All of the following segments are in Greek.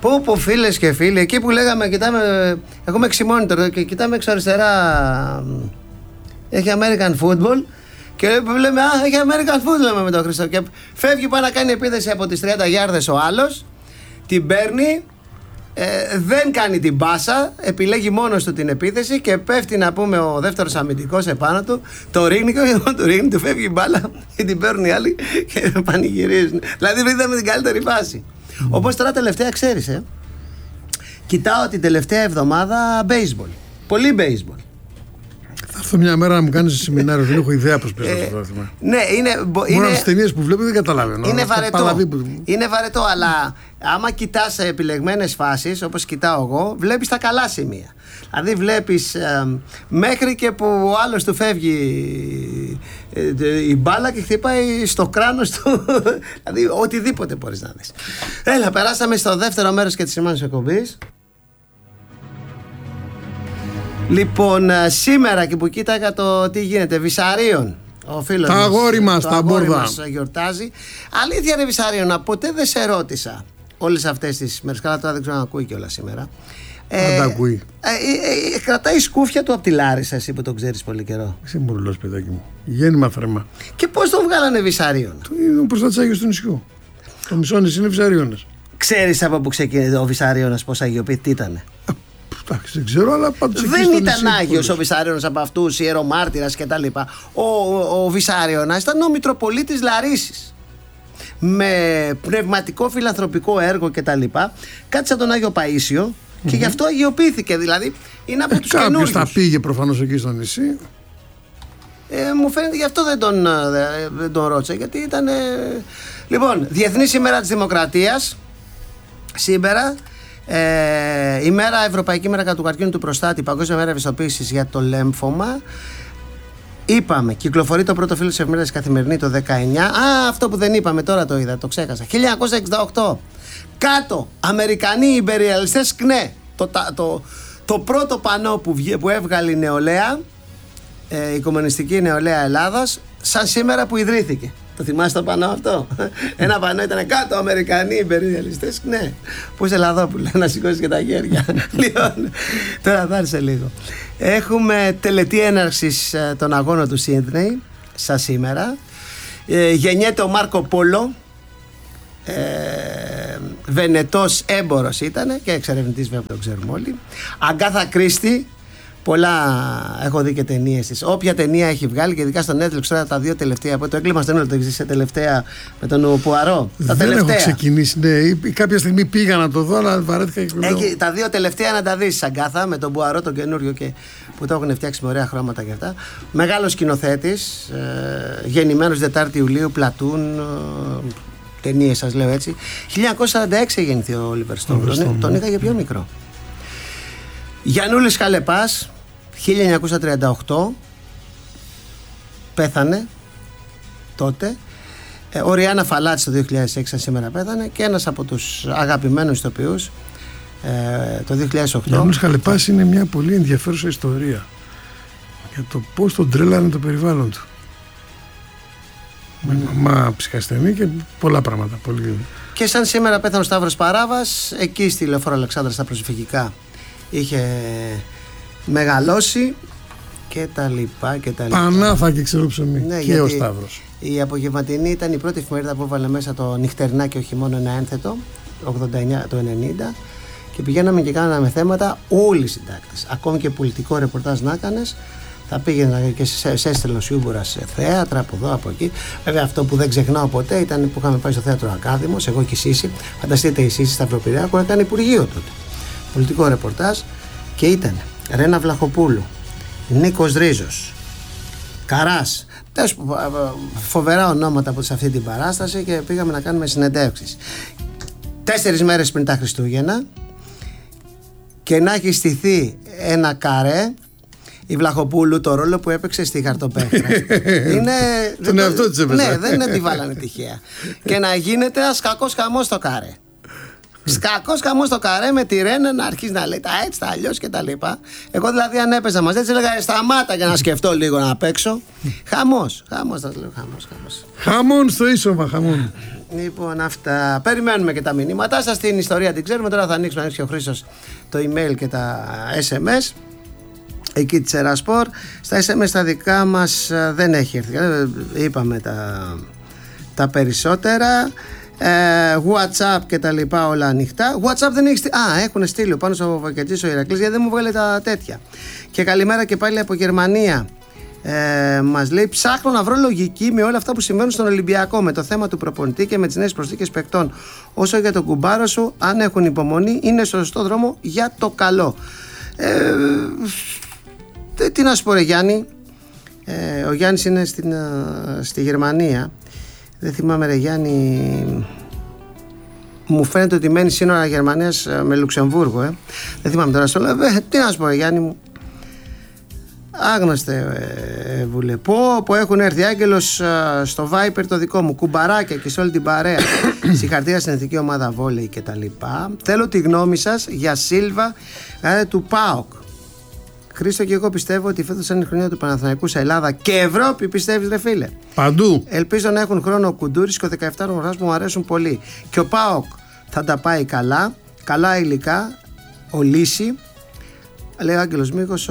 Πω φίλες και φίλοι, εκεί που λέγαμε, κοιτάμε, έχουμε 6 monitor και κοιτάμε έξω αριστερά, έχει American football και λέμε έχει American football, λέμε με τον Χριστό, και φεύγει, πάει να κάνει επίθεση από τις 30 γιάρδες ο άλλος, την παίρνει, δεν κάνει την πάσα, επιλέγει μόνος του την επίθεση και πέφτει, να πούμε, ο δεύτερος αμυντικός επάνω του, το ρίχνει και το ρίχνει, του φεύγει η μπάλα και την παίρνουν οι άλλοι και πανηγυρίζουν. Δηλαδή είδαμε την καλύτερη φάση. Όπως τώρα τελευταία, ξέρεις, κοιτάω την τελευταία εβδομάδα baseball. Πολύ baseball. Θα έρθω μια μέρα να μου κάνεις σεμινάριο, δεν έχω ιδέα πώς παίζει αυτό το θέμα. Ναι, μόνο τις ταινίες που βλέπω δεν καταλαβαίνω. Είναι βαρετό, αλλά άμα κοιτάς επιλεγμένες φάσεις, όπως κοιτάω εγώ, βλέπεις τα καλά σημεία. Δηλαδή βλέπεις μέχρι και που ο άλλος του φεύγει η μπάλα και χτυπάει στο κράνος του. Δηλαδή οτιδήποτε μπορείς να δεις. Έλα, περάσαμε στο δεύτερο μέρος και της σημάνης εκπομπής. Λοιπόν, σήμερα και που κοίταγα το τι γίνεται, Βυσαρίων, ο φίλος τα μας, αγόρι μας, τα μπόρδα μας γιορτάζει. Αλήθεια ρε Βυσαρίωνα, ποτέ δεν σε ρώτησα όλες αυτές τις μέρες. Καλά, τώρα δεν ξέρω να ακούει κιόλας σήμερα. Δεν τα ακούει. Κρατάει σκούφια του από τη Λάρισα, εσύ που τον ξέρεις πολύ καιρό. Είσαι μπουρλός, παιδάκι μου. Γέννημα θρέμα. Και πώς τον βγάλανε Βυσαρίων? Τον προστάτσαγιο του νησιού. Το μισό νησί είναι Βυσαρίωνας. Ξέρεις από που ξεκίνησε ο Βυσαρίωνας, πώς αγιοποιείται ήταν? Εντάξει, δεν ξέρω, αλλά πάντως δεν ήταν Άγιος ο Βυσαρίωνας από αυτούς, ιερομάρτυρας κτλ. Ο Βυσαρίωνας ήταν ο Μητροπολίτης Λαρίσης, με πνευματικό φιλανθρωπικό έργο κτλ. Κάτι σαν τον Άγιο Παΐσιο, και γι' αυτό αγιοποιήθηκε. Δηλαδή είναι από τους καινούριους. Κάποιος τα πήγε προφανώς εκεί στο νησί. Μου φαίνεται γι' αυτό δεν τον ρώτησα, γιατί ήταν. Λοιπόν, Διεθνής ημέρα της Δημοκρατίας σήμερα. Ευρωπαϊκή μέρα κατά του καρκίνου του προστάτη, Παγκόσμια μέρα ευαισθητοποίησης για το λέμφωμα. Είπαμε, κυκλοφορεί το πρώτο φύλλο της εφημερίδας Καθημερινή το 19. Αυτό που δεν είπαμε τώρα, το είδα, το ξέχασα. 1968. Κάτω, Αμερικανοί ιμπεριαλιστές, ΚΝΕ. Το πρώτο πανό που έβγαλε η νεολαία, η κομμουνιστική νεολαία Ελλάδας, σαν σήμερα που ιδρύθηκε. Το θυμάσαι το πανό αυτό? Ένα πανό ήταν κάτω, Αμερικανοί ιμπεριαλιστές, ναι. Πού είσαι Ελλαδόπουλε, να σηκώσεις και τα χέρια. Λοιπόν, τώρα θα έρθει λίγο. Έχουμε τελετή έναρξης των αγώνων του Σίδνεϊ, σαν σήμερα. Γεννιέται ο Μάρκο Πόλο, Βενετός έμπορος ήταν και εξερευνητής, βέβαια, το ξέρουμε όλοι. Αγκάθα Κρίστη, πολλά έχω δει και ταινίες της. Όποια ταινία έχει βγάλει, και ειδικά στο Netflix τώρα τα δύο τελευταία, από το έγκλημα στο Νέο, το έχεις σε τελευταία με τον Πουαρό. Τα δεν τελευταία. Έχω ξεκινήσει, ναι. Κάποια στιγμή πήγα να το δω, αλλά βαρέθηκα και έχει τα δύο τελευταία να τα δεις, Αγκάθα, με τον Πουαρό, τον καινούριο, και που το έχουν φτιάξει με ωραία χρώματα και αυτά. Μεγάλος σκηνοθέτης, γεννημένος 4 Ιουλίου, Πλατούν. Ταινίες, σας λέω έτσι. 1946 γεννηθεί ο Όλιβερ Στόουν. Τον είχα για πιο μικρό. Γιαννούλης Χαλεπάς, 1938, πέθανε τότε. Ο Ριάννα Φαλάτση το 2006, σήμερα πέθανε. Και ένας από τους αγαπημένους ηθοποιούς το 2008. Γιαννούλης Χαλεπάς είναι μια πολύ ενδιαφέρουσα ιστορία για το πώς τον τρέλανε το περιβάλλον του. Μαμά ψυχασθενή και πολλά πράγματα. Πολύ... Και σαν σήμερα πέθανε ο Σταύρος Παράβας, εκεί στη Λεωφόρο Αλεξάνδρα στα προσφυγικά. Είχε μεγαλώσει και τα λοιπά και τα λοιπά. Πανάθα και ξέρω ψωμί, ναι, και ο Σταύρος. Η Απογευματινή ήταν η πρώτη εφημερίδα που έβαλε μέσα το νυχτερινά και όχι μόνο ένα ένθετο, το 90, και πηγαίναμε και κάναμε θέματα όλοι οι συντάκτες. Ακόμη και πολιτικό ρεπορτάζ να έκανες, θα πήγαινα και σε έστελνο Σιούμπουρα σε θέατρα από εδώ, από εκεί. Βέβαια, αυτό που δεν ξεχνάω ποτέ ήταν που είχαμε πάει στο θέατρο Ακάδημος, εγώ και η Σύση. Φανταστείτε, η Σύση στα Σταυροπειραιάκου έκανε υπουργείο τότε. Πολιτικό ρεπορτάζ, και ήταν Ρένα Βλαχοπούλου, Νίκος Ρίζος, Καράς. Φοβερά ονόματα από σε αυτή την παράσταση, και πήγαμε να κάνουμε συνεντεύξεις. 4 μέρες πριν τα Χριστούγεννα, και να έχει στηθεί ένα καρέ η Βλαχοπούλου, το ρόλο που έπαιξε στη Χαρτοπέχτρα. Είναι. Τον εαυτό της έπαιξε. Ναι, δεν είναι τη βάλανε τυχαία. Και να γίνεται ένας κακός χαμός στο καρέ. Κακός χαμός στο καρέ, με τη Ρένα να αρχίσει να λέει τα έτσι, τα αλλιώς και τα λοιπά. Εγώ δηλαδή, αν έπαιζα μαζί, έτσι έλεγα σταμάτα για να σκεφτώ λίγο να παίξω. Χαμός, θα λέω, χαμός. Χαμόν στο ίσωμα, χαμόν. Λοιπόν, αυτά. Περιμένουμε και τα μηνύματά σας. Την ιστορία την ξέρουμε. Τώρα θα ανοίξει ο Χρήστος το email και τα SMS. Εκεί της Ερασπορ. Στα SMS τα δικά μας δεν έχει έρθει. Είπαμε τα περισσότερα. WhatsApp και τα λοιπά όλα ανοιχτά. WhatsApp δεν έχει στείλει. Έχουν στείλει πάνω στο Βακετζής ο Ηρακλής, γιατί δεν μου βγάλε τα τέτοια. Και καλημέρα και πάλι από Γερμανία. Μας λέει: ψάχνω να βρω λογική με όλα αυτά που συμβαίνουν στον Ολυμπιακό, με το θέμα του προπονητή και με τις νέες προσθήκες παικτών. Όσο για τον κουμπάρο σου, αν έχουν υπομονή, είναι στο σωστό δρόμο για το καλό. Τι να σου πω, ρε Γιάννη. Ο Γιάννης είναι στη Γερμανία. Δεν θυμάμαι, ρε Γιάννη. Μου φαίνεται ότι μένει σύνορα Γερμανίας με Λουξεμβούργο. Δεν θυμάμαι τώρα στο λέω. Τι να σου πω, ρε Γιάννη μου. Άγνωστε βουλε. Που έχουν έρθει. Άγγελος στο Viper το δικό μου. Κουμπαράκια και σε όλη την παρέα. Συγχαρητήρια στην εθνική ομάδα βόλεϊ και τα λοιπά. Θέλω τη γνώμη σας για Σίλβα του ΠΑΟΚ. Χρήστο, και εγώ πιστεύω ότι φέτος είναι η χρονιά του Παναθηναϊκού σε Ελλάδα και Ευρώπη. Πιστεύεις, ρε φίλε? Παντού. Ελπίζω να έχουν χρόνο ο Κουντούρης και ο 17χρονος που μου αρέσουν πολύ. Και ο ΠΑΟΚ θα τα πάει καλά. Καλά υλικά. Ο Λύση. Λέει ο Άγγελος Μίκος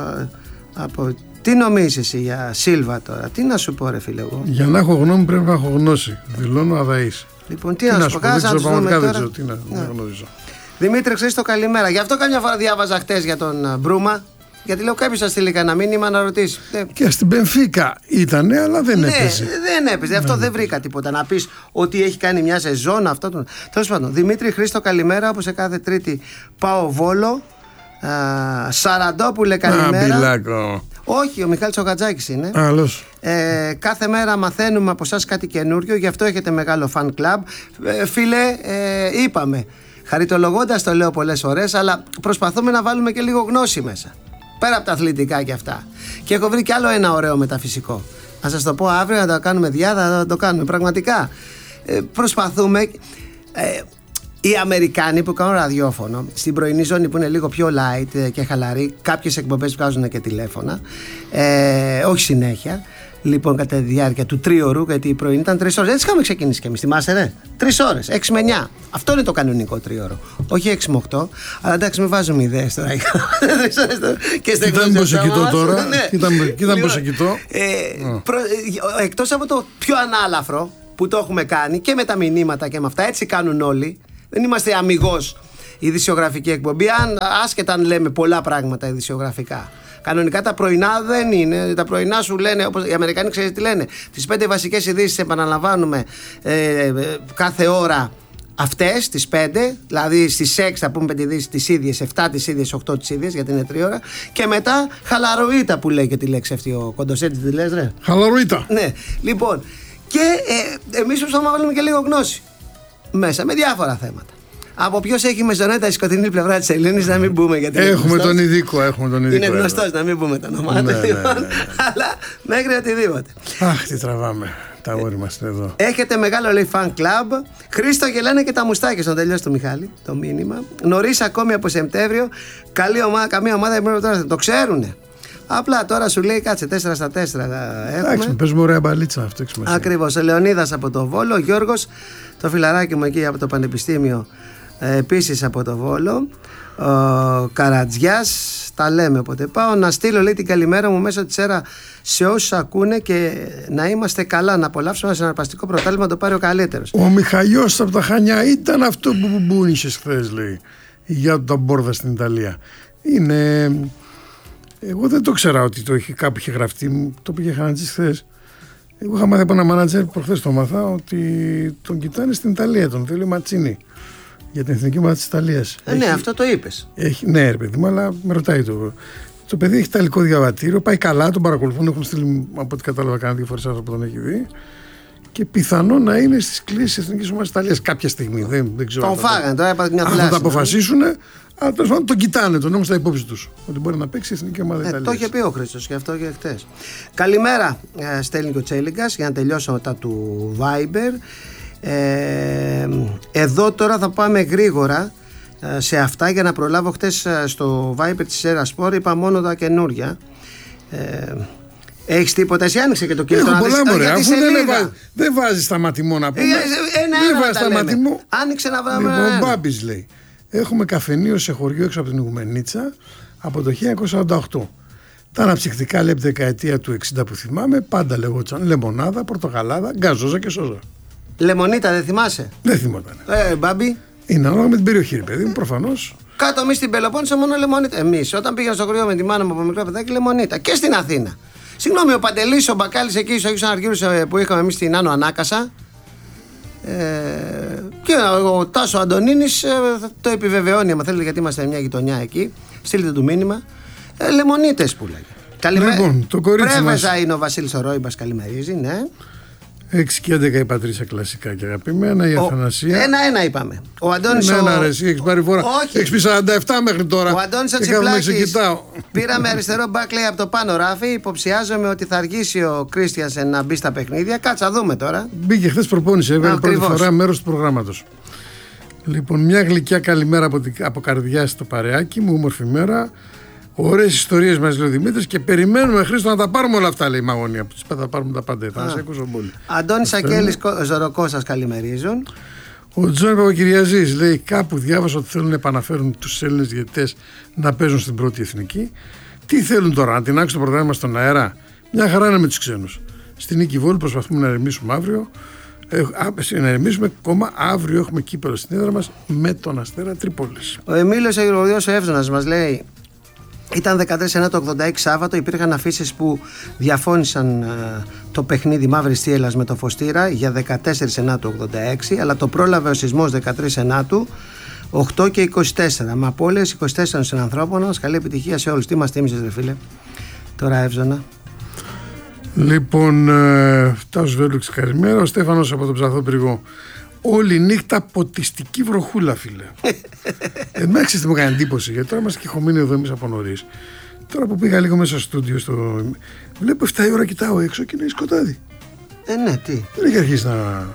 Τι νομίζεις εσύ για Σίλβα τώρα? Τι να σου πω, ρε φίλε εγώ? Για να έχω γνώμη πρέπει να έχω γνώση. Δηλώνω αδαείς. Λοιπόν, τι να σου πω, κάτσε να τους δούμε τώρα. Δεν ξέρω τι να γνωρίζω. Δημήτρη, ξέρεις το καλημέρα. Γι' αυτό καμιά φορά διάβαζα χτες για τον Μπρούμα. Γιατί λέω κάποιος θα στείλει κανένα μήνυμα να ρωτήσει. Και στην Μπενφίκα ήτανε, αλλά δεν έπαιζε. Δεν έπαιζε. Αυτό δεν βρήκα τίποτα. Να πεις ότι έχει κάνει μια σεζόν αυτό. Τέλος πάντων, Δημήτρη, Χρήστο, καλημέρα. Όπως σε κάθε Τρίτη πάω Βόλο. Σαραντόπουλε, καλημέρα. Όχι, ο Μιχάλης ο Γατζάκης είναι. Άλλος. Κάθε μέρα μαθαίνουμε από εσάς κάτι καινούριο, γι' αυτό έχετε μεγάλο fan club. Φίλε, είπαμε, χαριτολογώντας το λέω πολλές φορές, αλλά προσπαθούμε να βάλουμε και λίγο γνώση μέσα. Πέρα από τα αθλητικά και αυτά. Και έχω βρει κι άλλο ένα ωραίο μεταφυσικό. Θα σας το πω αύριο, να το κάνουμε διάδα, να το κάνουμε πραγματικά. Προσπαθούμε. Οι Αμερικάνοι που κάνουν ραδιόφωνο στην πρωινή ζώνη που είναι λίγο πιο light και χαλαρή, κάποιες εκπομπές βγάζουν και τηλέφωνα, όχι συνέχεια. Λοιπόν, κατά τη διάρκεια του 3ωρου, γιατί η πρωινή ήταν 3 ώρες. Έτσι είχαμε ξεκινήσει κι εμείς. Θυμάσαι, ρε? 3 ώρες, 6 με 9. Αυτό είναι το κανονικό 3ωρο. Όχι 6 με 8. Αλλά εντάξει, μην βάζουμε ιδέες τώρα. Κοίτα πως σε κοιτώ τώρα. Κοίτα πως σε κοιτώ. Εκτός από το πιο ανάλαφρο που το έχουμε κάνει και με τα μηνύματα και με αυτά, έτσι κάνουν όλοι. Δεν είμαστε αμιγώς ειδησιογραφική εκπομπή, άσχετα αν λέμε πολλά πράγματα ειδησιογραφικά. Κανονικά τα πρωινά δεν είναι. Τα πρωινά σου λένε, όπως οι Αμερικανοί, ξέρετε τι λένε? Τις 5 βασικές ειδήσεις επαναλαμβάνουμε κάθε ώρα αυτές, τις 5. Δηλαδή στις 6 θα πούμε 5 ειδήσεις τις ίδιες, 7 τις ίδιες, 8 τις ίδιες, γιατί είναι 3 ώρα. Και μετά χαλαροίτα που λέει και τη λέξη αυτή ο Κοντοσέτης, τη λες, ρε? Χαλαροίτα. Ναι, λοιπόν. Και εμείς προσπαθούμε να βάλουμε και λίγο γνώση μέσα με διάφορα θέματα. Από ποιος έχει μεζονέτα η σκοτεινή πλευρά της Ελλήνης, να μην πούμε, γιατί έχουμε τον ειδικό. Είναι γνωστός, να μην πούμε τα ονόματα. Ναι. Αλλά μέχρι οτιδήποτε. Αχ, τι τραβάμε. Τα όρη μας είναι εδώ. Έχετε μεγάλο, λέει, fan club. Χρήστο, γελάνε και τα μουστάκια στον τελειώσει του Μιχάλη. Το μήνυμα. Νωρίς ακόμη από Σεπτέμβριο. Καλή ομάδα, καμία ομάδα δεν τώρα. Το ξέρουνε. Απλά τώρα σου λέει κάτσε 4 στα 4. Εντάξει, παίζουμε ωραία μπαλίτσα αυτό. Ακριβώς. Ο Λεωνίδας από το Βόλο. Ο Γιώργος, το φιλαράκι μου εκεί από το Πανεπιστήμιο, επίσης από το Βόλο. Ο Καρατζιάς, τα λέμε όποτε πάω. Να στείλω, λέει, την καλημέρα μου μέσω της ΕΡΑ σε όσους ακούνε και να είμαστε καλά, να απολαύσουμε ένα συναρπαστικό πρωτάθλημα, να το πάρει ο καλύτερος. Ο Μιχαλιός από τα Χανιά ήταν αυτό που μπουνίσες χθες, λέει, για τα μπόρδα στην Ιταλία. Είναι... Εγώ δεν το ξέρα ότι κάπου είχε γραφτεί, το πήγε Χανατζής χθες. Εγώ είχα μάθει από ένα μάνατζερ προχθές το μάθα ότι τον κοιτάνε στην Ιταλία, τον θέλει Ματσίνη για την εθνική ομάδα της Ιταλίας. Ναι, αυτό το είπες. Ναι, ρε παιδί μου, αλλά με ρωτάει το παιδί έχει ιταλικό διαβατήριο, πάει καλά, τον παρακολουθούν, έχουν στείλει από ό,τι κατάλαβα κανένα 2 φορές άνθρωπο που τον έχει δει. Και πιθανό να είναι στις κλήσεις της εθνικής ομάδας της Ιταλίας κάποια στιγμή. Δεν ξέρω. Τον φάγανε τώρα, έπαθε μια θλάση. Αν θα τα αποφασίσουν, αλλά τέλος πάντων τον κοιτάνε, τον έχουν στα υπόψη τους. Ότι μπορεί να παίξει η εθνική ομάδα της Ιταλίας. Το είχε πει ο Χρήστος και αυτό και χτες. Καλημέρα, στέλνει και ο Τσέλιγκας, για να τελειώσω μετά του Viber. Εδώ τώρα θα πάμε γρήγορα σε αυτά για να προλάβω. Χτες στο Viber της Erasport είπα μόνο τα καινούρια. Έχεις τίποτα, εσύ άνοιξε και το κινητό. Έχω πολλά μωρέ, αφού δεν βάζεις σταματημό να πούμε. Δεν βάζεις σταματημό. Άνοιξε να βράμε. Λοιπόν, ο Μπάμπης λέει, έχουμε καφενείο σε χωριό έξω από την Ιγουμενίτσα από το 1948. Τα αναψυκτικά λέει από τη δεκαετία του 60 που θυμάμαι, πάντα λεγόταν λεμονάδα, πορτοκαλάδα, γκαζόζα και σόζα. Λεμονίτα, δεν θυμάσαι? Δεν θυμόταν. Μπάμπη. Είναι ανάλογα με την περιοχή, ρε παιδί μου, προφανώς. Κάτω εμείς στην Πελοπόννησο μόνο λεμονίτα. Εμείς όταν πήγα στο χωριό με τη μάνα μου από μικρό παιδάκι, λεμονίτα. Και στην Αθήνα. Συγγνώμη, ο Παντελής, ο Μπακάλης εκεί στου Αγίους Αναργύρους που είχαμε εμείς στην Άνω Ανάκασα. Και ο Τάσο Αντωνίνης το επιβεβαιώνει, άμα θέλετε, γιατί είμαστε μια γειτονιά εκεί. Στείλτε του μήνυμα. Λεμονίτες που λέγε. Λοιπόν, το κορίτσι Πρέβεζα μας... είναι ο Βασίλης ο Ρόιμπας, καλημερίζει, ναι. 6 και 11 η Πατρίσια κλασικά και αγαπημένα, η Αθανασία. Ένα είπαμε. Ο Αντώνης έχεις πάρει φορά. Έχεις πει 47 μέχρι τώρα. Ο Αντώνης ο Τσιπλάκης. Πήραμε αριστερό μπακ, λέει, από το πάνω ράφι. Υποψιάζομαι ότι θα αργήσει ο Κρίστιανσεν να μπει στα παιχνίδια. Κάτσα δούμε τώρα. Μπήκε χθες προπόνηση, έβγαλε πρώτη φορά μέρος του προγράμματος. Λοιπόν, μια γλυκιά καλημέρα από καρδιά στο παρεάκι μου, όμορφη μέρα. Ωραίες ιστορίες μας λέει ο Δημήτρης και περιμένουμε, Χρήστο, να τα πάρουμε όλα αυτά, λέει η Μαγωνία. Που θα τα πάρουμε τα πάντα. Θα σε ακούσω πολύ. Αντώνης Ακέλης, Ζωροκός σας καλημερίζουν. Ο Τζόνι Παπακυριαζής λέει: κάπου διάβασα ότι θέλουν να επαναφέρουν τους Έλληνες διαιτητές να παίζουν στην πρώτη εθνική. Τι θέλουν τώρα, να τεινάξουν το πρόγραμμα στον αέρα? Μια χαρά είναι με τους ξένους. Στην Νίκη Βόλου προσπαθούμε να ερεμήσουμε αύριο. Να ερεμήσουμε ακόμα αύριο. Έχουμε κύπελλο στην έδρα μας με τον Αστέρα Τρίπολης. Ο Εμίλιος Αγιουργός ο Εύζωνας μας λέει: ήταν 13 το 86 Σάββατο, υπήρχαν αφήσεις που διαφώνησαν το παιχνίδι Μαύρης Θύελλας με το Φωστήρα για 14 το 86, αλλά το πρόλαβε ο σεισμός 13 του 8 και 24, με απώλειες 24 συνανθρώπων. Καλή επιτυχία σε όλους. Τι μας τίμησες, ρε φίλε, τώρα, Εύζωνα? Λοιπόν, Τάσος Βέλουξ, καλημέρα. Ο Στέφανος από τον Ψαθόπυργο: όλη νύχτα ποτιστική βροχούλα, φίλε. Εντάξει, τι μου κάνει εντύπωση, γιατί τώρα είμαστε και έχω μείνει εδώ εμείς από νωρίς. Τώρα που πήγα λίγο μέσα στο στούντιο, βλέπω 7 η ώρα, κοιτάω έξω και είναι σκοτάδι. Ναι, τι. Δεν έχει αρχίσει να.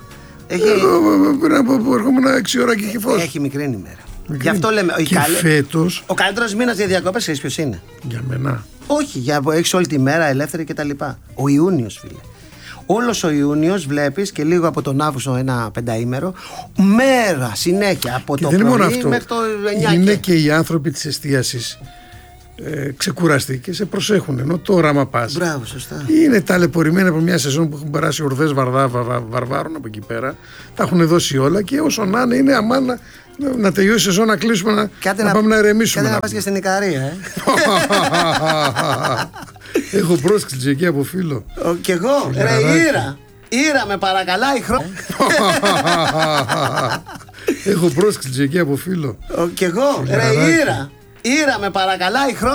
Πριν από ερχόμουν 6 ώρα και έχει φως. Έχει μικρή ημέρα. Γι' αυτό λέμε. Φέτος. Ο καλύτερος μήνας για διακοπές, ξέρεις ποιος είναι? Για μένα. Όχι, για που έχεις όλη τη μέρα ελεύθερη κτλ. Ο Ιούνιος, φίλε. Όλος ο Ιούνιος βλέπεις και λίγο από τον Αύγουστο ένα πενταήμερο, μέρα συνέχεια από το πρωί μέχρι το 9. Είναι και οι άνθρωποι της εστίασης ξεκουραστεί και σε προσέχουν. Ενώ τώρα, άμα πας, μπράβο, σωστά. Είναι ταλαιπωρημένοι από μια σεζόν που έχουν περάσει ορδές βαρβάρων από εκεί πέρα. Τα έχουν δώσει όλα και όσο να είναι αμάν να τελειώσει η σεζόν, να κλείσουμε, να πάμε να ηρεμήσουμε. Κάτι να πας και στην Ικαρία, Έχω πρόσκληση εκεί από φίλο. Κι εγώ, ρε Ήρα με παρακαλάει Έχω πρόσκληση εκεί από φίλο. Κι εγώ, ρε Ήρα με παρακαλάει